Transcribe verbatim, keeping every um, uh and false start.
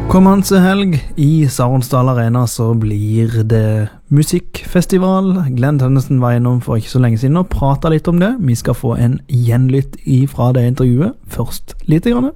Kommende helg i Saronsdal Arena så blir det musikkfestival. Glenn Tønnesen var innom for ikke så lenge siden og pratet litt om det. Vi skal få en gjenlytt ifra det intervjuet. Først litt grann.